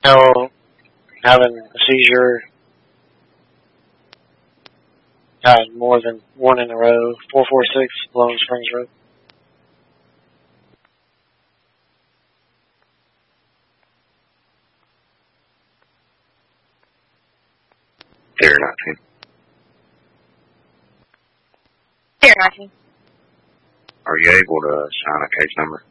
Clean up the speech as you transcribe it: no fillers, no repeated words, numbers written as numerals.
No, having a seizure, more than one in a row. 446 Lone Springs Road. Tier 19. Tier 19. Are you able to assign a case number?